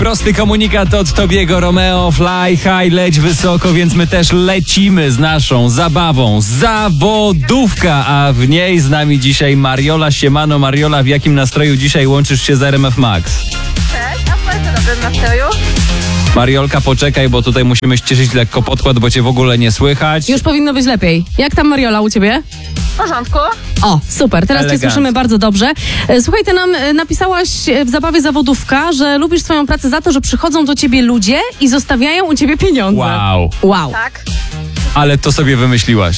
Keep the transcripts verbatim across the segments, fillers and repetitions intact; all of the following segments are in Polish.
Prosty komunikat od Tobiego Romeo. Fly high, leć wysoko, więc my też lecimy z naszą zabawą. Zawodówka, a w niej z nami dzisiaj Mariola. Siemano Mariola, w jakim nastroju dzisiaj łączysz się z R M F Max? Cześć, a w bardzo dobrym nastroju. Mariolka, poczekaj, bo tutaj musimy ściszyć lekko podkład, bo cię w ogóle nie słychać. Już powinno być lepiej. Jak tam, Mariola, u ciebie? W porządku. O, super, teraz Elegancko. cię słyszymy bardzo dobrze. E, Słuchaj, ty nam e, napisałaś e, w zabawie zawodówka, że lubisz swoją pracę za to, że przychodzą do ciebie ludzie i zostawiają u ciebie pieniądze. Wow, Wow. Tak. ale to sobie wymyśliłaś.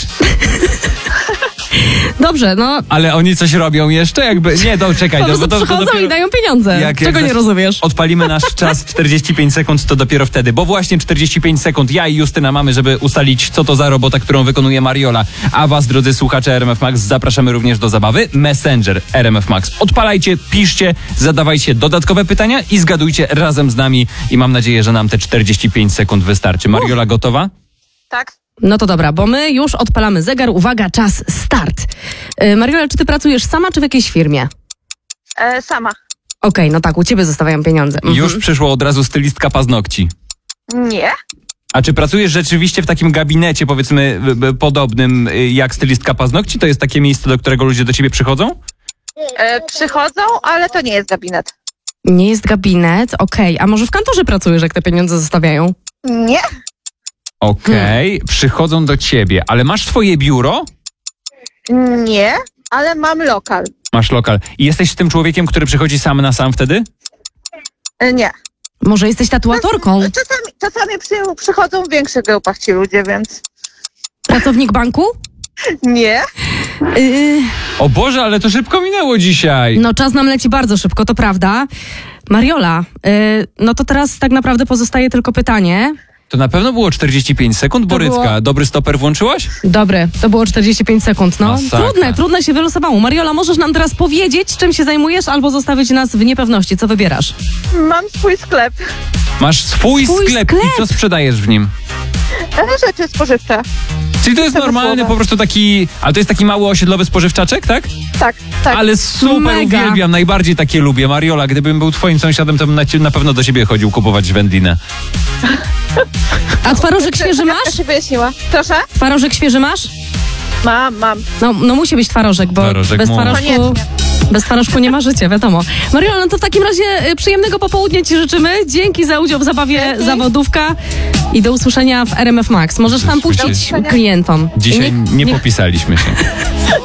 Dobrze, no. Ale oni coś robią jeszcze? Jakby, nie, to czekaj. Po no, prostu bo to, to przychodzą dopiero... i dają pieniądze. Jak- Czego jak nie zac- rozumiesz? Odpalimy nasz czas czterdzieści pięć sekund, to dopiero wtedy, bo właśnie czterdzieści pięć sekund ja i Justyna mamy, żeby ustalić, co to za robota, którą wykonuje Mariola. A was, drodzy słuchacze R M F Max, zapraszamy również do zabawy. Messenger R M F Max. Odpalajcie, piszcie, zadawajcie dodatkowe pytania i zgadujcie razem z nami i mam nadzieję, że nam te czterdzieści pięć sekund wystarczy. Mariola, gotowa? Tak. No to dobra, bo my już odpalamy zegar. Uwaga, czas, start. E, Mariola, czy ty pracujesz sama, czy w jakiejś firmie? E, sama. Okej, no tak, u ciebie zostawiają pieniądze. Mhm. Już przyszło od razu stylistka paznokci. Nie. A czy pracujesz rzeczywiście w takim gabinecie, powiedzmy, y, y, podobnym y, jak stylistka paznokci? To jest takie miejsce, do którego ludzie do ciebie przychodzą? E, przychodzą, ale to nie jest gabinet. Nie jest gabinet, okej. A może w kantorze pracujesz, jak te pieniądze zostawiają? Nie. Okej, Hmm. przychodzą do ciebie, ale masz swoje biuro? Nie, ale mam lokal. Masz lokal. I jesteś tym człowiekiem, który przychodzi sam na sam wtedy? E, nie. Może jesteś tatuatorką? Czasami, czasami przy, przychodzą w większych grupach ci ludzie, więc Pracownik banku? nie. Yy, O Boże, ale to szybko minęło dzisiaj. no czas nam leci bardzo szybko, to prawda. Mariola, yy, no to teraz tak naprawdę pozostaje tylko pytanie. To na pewno było czterdzieści pięć sekund, Borycka. było- Dobry stoper włączyłaś? Dobre, to było czterdzieści pięć sekund, no. Masakra. Trudne, trudne się wylosowało. Mariola, możesz nam teraz powiedzieć, czym się zajmujesz, albo zostawić nas w niepewności. Co wybierasz? Mam swój sklep. Masz swój, Swój sklep. sklep. I co sprzedajesz w nim? E, rzeczy spożywcze. Czyli to jest Tego normalny, słowa. po prostu taki... Ale to jest taki mały osiedlowy spożywczaczek, tak? Tak, tak. Ale super, Mega. uwielbiam, najbardziej takie lubię. Mariola, gdybym był twoim sąsiadem, to bym na, cie- na pewno do siebie chodził kupować wędlinę. A twarożek świeży Ja masz? się wyjaśniła. Proszę? Twarożek świeży masz? Mam, mam. No, no musi być twarożek, bo Twarożek bez musi. twarożku... Koniecznie. Bez twarożku nie ma życia, wiadomo. Mariola, no to w takim razie y, przyjemnego popołudnia ci życzymy. Dzięki za udział w zabawie Dzięki. zawodówka i do usłyszenia w R M F Max. Możesz tam puścić Słyszycie? klientom. Dzisiaj nie, nie popisaliśmy się.